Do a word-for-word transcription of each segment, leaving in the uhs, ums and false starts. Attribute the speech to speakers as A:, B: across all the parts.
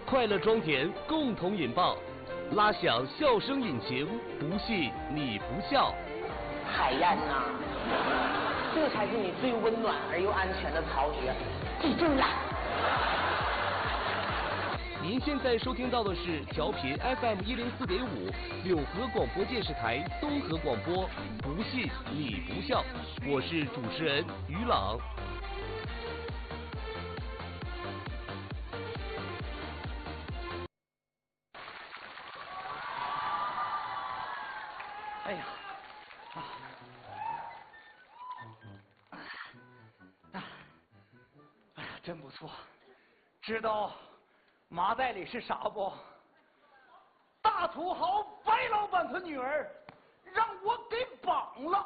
A: 快乐装填，共同引爆，拉响笑声引擎，不信你不笑。
B: 海燕呐，这才是你最温暖而又安全的巢穴，记住了。
A: 您现在收听到的是调频 F M 一零四点五，柳河广播电视台东河广播，不信你不笑，我是主持人于朗。
C: 哎呀，啊，啊，哎呀，真不错。知道麻袋里是啥不？大土豪白老板他女儿让我给绑了，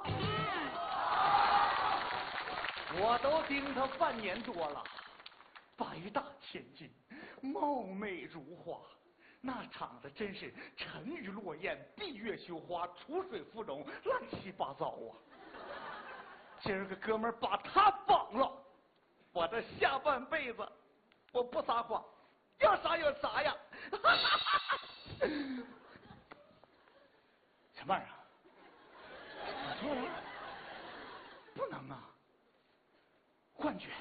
C: 我都盯他半年多了，白大千金，貌美如花。那长得真是沉鱼落雁、闭月羞花、出水芙蓉，乱七八糟啊！今儿个哥们儿把他绑了，我这下半辈子我不撒谎，要啥有啥呀！小妹儿啊，打错了？不能啊！幻觉！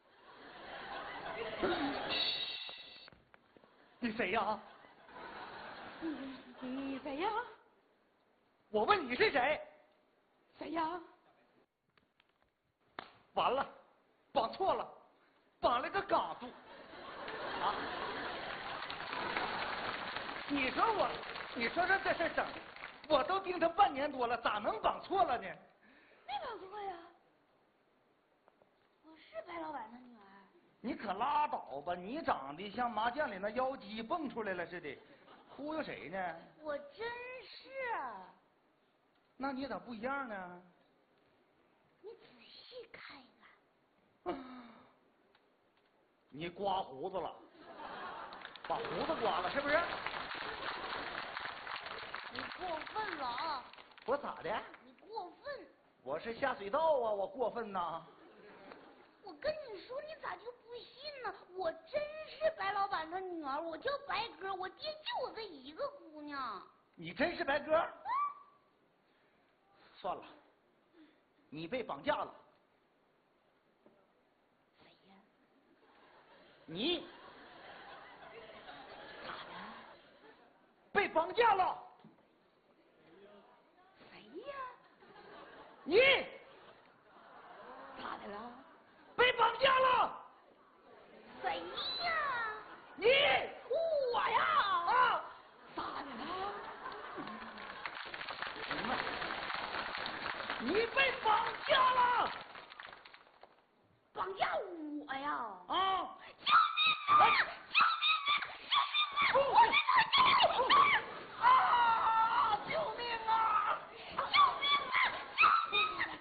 C: 你谁呀？
D: 你你谁呀？
C: 我问你是谁？
D: 谁呀？
C: 完了，绑错了，绑了个嘎子啊！你说我，你说说这事整，我都盯他半年多了，咋能绑错了呢？
D: 没绑错呀，我是白老板的女儿。
C: 你可拉倒吧，你长得像麻将里那妖姬蹦出来了似的。忽悠谁呢？
D: 我真是。
C: 那你咋不一样呢？
D: 你仔细看一看。
C: 你刮胡子了，把胡子刮了是不是？
D: 你过分了啊！
C: 我咋的？
D: 你过分！
C: 我是下水道啊，我过分呐！
D: 我跟你说，你咋就不信呢？我真是白老板的女儿，我叫白鸽，我爹就我这一个姑娘。
C: 你真是白鸽？嗯、算了，你被绑架了。
D: 谁呀？
C: 你咋的？被绑架了？
D: 谁呀？
C: 你
D: 咋的了？
C: 被绑架了？
D: 谁呀？
C: 你
D: 我呀！
C: 啊？
D: 咋的了？
C: 行了，你被绑架了！
D: 绑架我呀？
C: 啊！
D: 救命啊！救命啊！救命啊！
C: 啊！救命啊！
D: 救命啊！救命啊！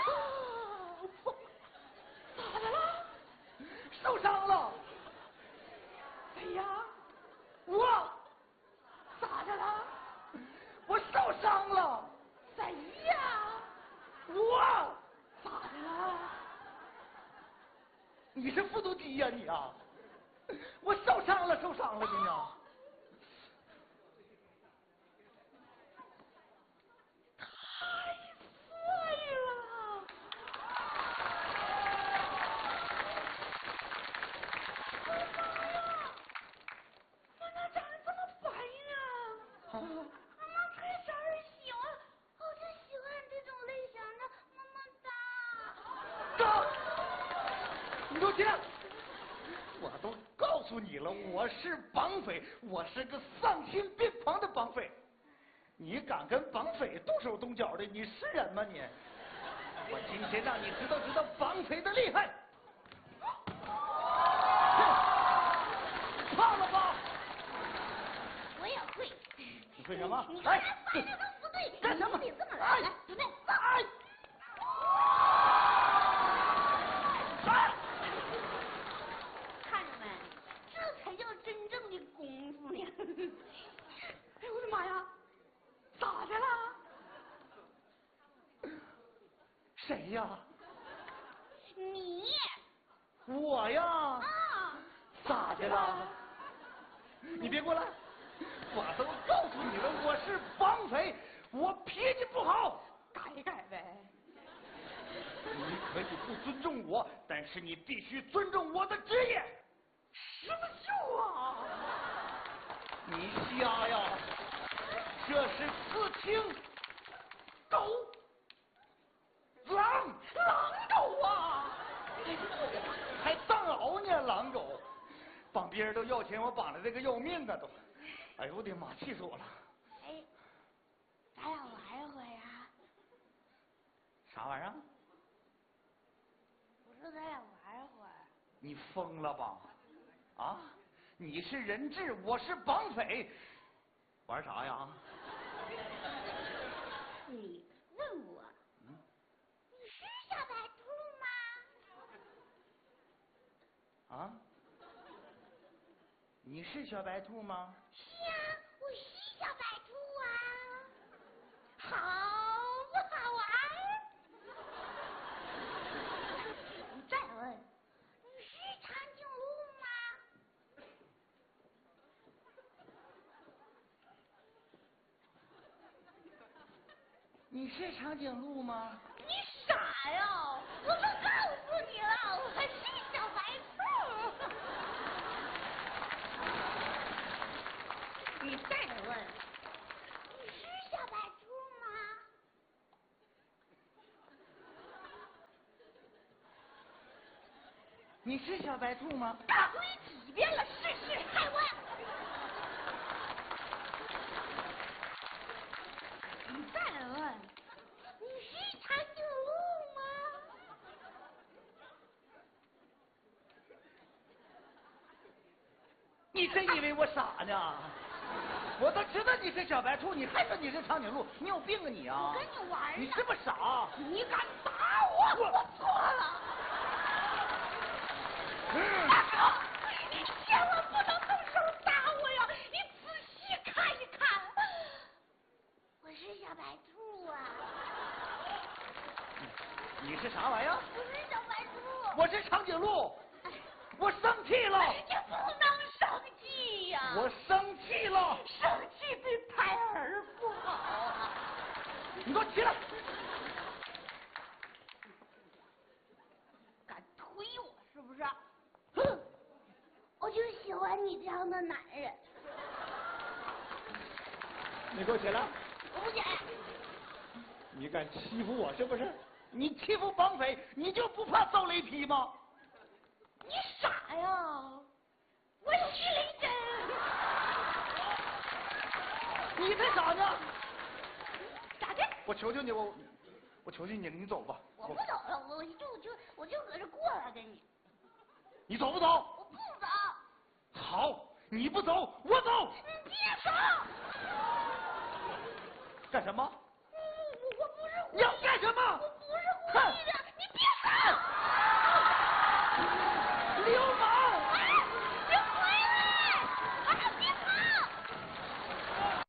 D: 咋的了？
C: 受伤了。
D: 谁呀？
C: 我。
D: 咋的了？
C: 我受伤了。
D: 谁呀？
C: 我。
D: 咋的了？
C: 你是复读机呀、啊、你啊！我受伤了，受伤了你呢。
D: 太碎了！我的妈呀！我咋长得这么白呢？
C: 啊！
D: 妈妈可色儿喜欢，我就喜欢这种类型的，么么哒。
C: 走，你给我起来！我都告诉你了，我是绑匪，我是个丧心病狂的绑匪。你敢跟绑匪动手动脚的，你是人吗你？我今天让你知道知道绑匪的厉害。怕了吧？
D: 我也会。
C: 你会什么？
D: 你看这翻的都不对，
C: 干什么？
D: 你这么来，来，准备，
C: 哎！
D: 看着没？这才叫真正的功夫呢！哎呦我的妈呀！咋的了？
C: 谁呀？
D: 你。
C: 我呀。
D: 啊。
C: 咋的了？ 你别过来！我都告诉你了，我是绑匪，我脾气不好。
D: 改一改呗。
C: 你可以不尊重我，但是你必须尊重我的职业。
D: 师傅啊！
C: 你瞎呀！这是刺青，狗，狼，
D: 狼狗啊！
C: 还藏獒呢，狼狗，绑别人都要钱，我绑的这个要命啊都！哎呦我的妈，气死我了！
D: 哎，咱俩玩一会呀？
C: 啥玩意儿？
D: 我说咱俩玩一会儿。
C: 你疯了吧？啊？你是人质，我是绑匪，玩啥呀？
D: 你问我，
C: 嗯，
D: 你是小白兔吗？
C: 啊？你是小白兔吗？
D: 是呀，我是小白兔啊，好不好玩？你再问，你是长颈鹿吗？
C: 你是长颈鹿吗？
D: 你傻呀！我都告诉你了，我是小白兔。你再问，你是小白兔吗？
C: 你是小白兔吗？
D: 大回几遍了，试试还问？你再问，你是长颈鹿吗？
C: 你真以为我傻呢？我都知道你是小白兔，你还说你是长颈鹿，你有病啊你啊！
D: 我跟你玩呢。
C: 你这么傻？
D: 你敢打我？
C: 我
D: 我错了。
C: 嗯
D: 大哥，你千万不能动手打我呀！你仔细看一看，我是小白兔啊。
C: 你是啥玩意儿？
D: 我是小白兔。
C: 我是长颈鹿，我生气了。
D: 你不能生气呀！
C: 我生气了。
D: 生气对胎儿不好啊！
C: 你给我起来！
D: 敢推我是不是？哼！我就喜欢你这样的男人。
C: 你给我起来！
D: 我不起来。
C: 你敢欺负我是不是？你欺负绑匪，你就不怕遭雷劈吗？
D: 你傻呀！我是雷震。
C: 你才傻呢！
D: 咋的？
C: 我求求你，我我求求你，你走吧。
D: 我不走了，我就就我就搁这过来跟你。
C: 你走不走？
D: 我不走。
C: 好，你不走，我走。
D: 你别走！
C: 干什么？
D: 嗯，我我不是故意的。
C: 你要干什么？
D: 我不是故意的，你别走！
C: 流氓！
D: 啊，你回来！啊，别跑！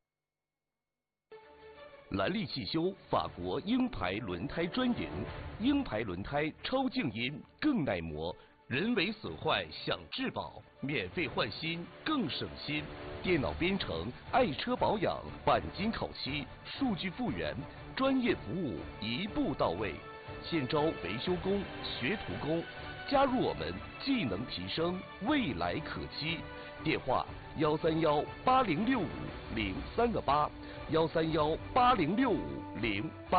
A: 兰利汽修法国鹰牌轮胎专营，鹰牌轮胎超静音，更耐磨，人为损坏享质保，免费换新更省心。电脑编程，爱车保养，钣金烤漆，数据复原，专业服务一步到位。现招维修工、学徒工，加入我们，技能提升，未来可期。电话：幺三幺八零六五零三个八，幺三幺八零六五零八。